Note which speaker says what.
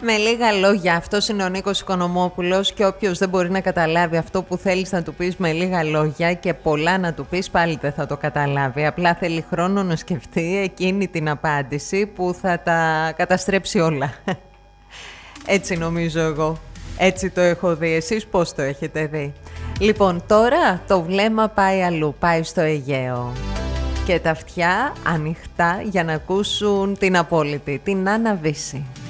Speaker 1: Με λίγα λόγια, αυτός είναι ο Νίκος Οικονομόπουλος και όποιος δεν μπορεί να καταλάβει αυτό που θέλεις να του πεις με λίγα λόγια και πολλά να του πεις, πάλι δεν θα το καταλάβει. Απλά θέλει χρόνο να σκεφτεί εκείνη την απάντηση που θα τα καταστρέψει όλα. Έτσι νομίζω εγώ. Έτσι το έχω δει. Εσείς πώς το έχετε δει? Λοιπόν, τώρα το βλέμμα πάει αλλού, πάει στο Αιγαίο. Και τα αυτιά ανοιχτά για να ακούσουν την απόλυτη, την Άννα Βύση.